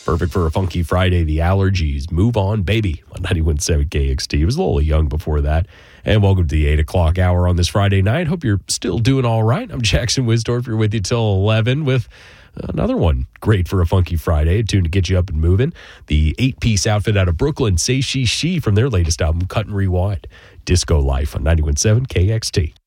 Perfect for a funky Friday. The Allergies, Move On Baby on 91.7 KXT. It was a little young before that. And welcome to the 8 o'clock hour on this Friday night. Hope you're still doing all right. I'm Jackson Wisdorf. You're with you till 11 with another one great for a funky Friday, a tune to get you up and moving. The 8-piece outfit out of Brooklyn, Say She She, from their latest album, Cut and Rewind. Disco Life on 91.7 KXT.